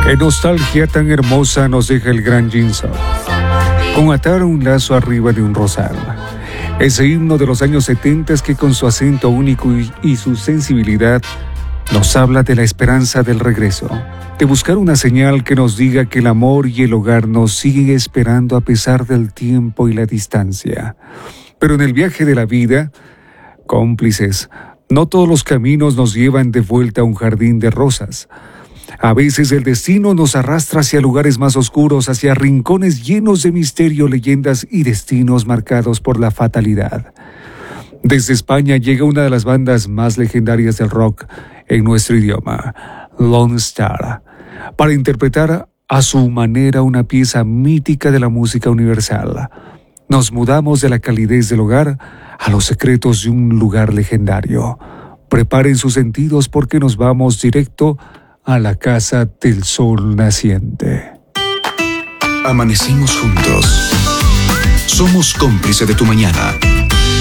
Qué nostalgia tan hermosa nos deja el gran Ginso, con atar un lazo arriba de un rosal. Ese himno de los años 70 que con su acento único y su sensibilidad nos habla de la esperanza del regreso, de buscar una señal que nos diga que el amor y el hogar nos siguen esperando a pesar del tiempo y la distancia. Pero en el viaje de la vida, cómplices, no todos los caminos nos llevan de vuelta a un jardín de rosas. A veces el destino nos arrastra hacia lugares más oscuros, hacia rincones llenos de misterio, leyendas y destinos marcados por la fatalidad. Desde España llega una de las bandas más legendarias del rock en nuestro idioma, Lone Star, para interpretar a su manera una pieza mítica de la música universal. Nos mudamos de la calidez del hogar a los secretos de un lugar legendario. Preparen sus sentidos porque nos vamos directo a la casa del sol naciente. Amanecimos juntos. Somos cómplices de tu mañana.